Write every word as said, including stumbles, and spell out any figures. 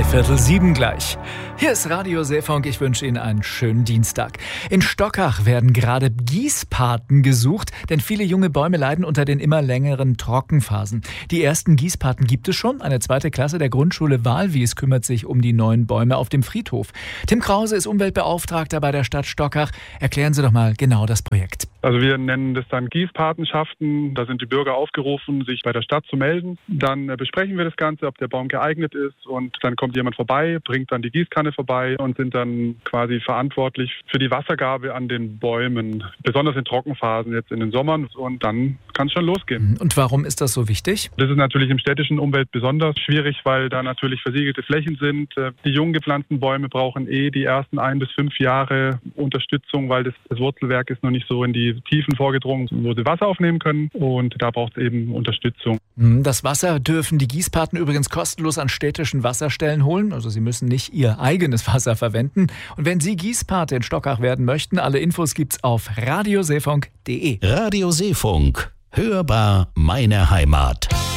Dreiviertel sieben gleich. Hier ist Radio Seefunk. Ich wünsche Ihnen einen schönen Dienstag. In Stockach werden gerade Gießpaten gesucht, denn viele junge Bäume leiden unter den immer längeren Trockenphasen. Die ersten Gießpaten gibt es schon. Eine zweite Klasse der Grundschule Walwies kümmert sich um die neuen Bäume auf dem Friedhof. Tim Krause ist Umweltbeauftragter bei der Stadt Stockach. Erklären Sie doch mal genau das Projekt. Also wir nennen das dann Gießpatenschaften. Da sind die Bürger aufgerufen, sich bei der Stadt zu melden. Dann besprechen wir das Ganze, ob der Baum geeignet ist, und dann kommt jemand vorbei, bringt dann die Gießkanne vorbei und sind dann quasi verantwortlich für die Wassergabe an den Bäumen, besonders in Trockenphasen jetzt in den Sommern, und dann kann es schon losgehen. Und warum ist das so wichtig? Das ist natürlich im städtischen Umfeld besonders schwierig, weil da natürlich versiegelte Flächen sind. Die jung gepflanzten Bäume brauchen eh die ersten ein bis fünf Jahre Unterstützung, weil das, das Wurzelwerk ist noch nicht so in die Tiefen vorgedrungen, wo sie Wasser aufnehmen können, und da braucht es eben Unterstützung. Das Wasser dürfen die Gießpaten übrigens kostenlos an städtischen Wasserstellen holen, also sie müssen nicht ihr eigenes Wasser verwenden. Und wenn Sie Gießpate in Stockach werden möchten, alle Infos gibt's auf radioseefunk punkt de. Radio Seefunk. Hörbar meine Heimat.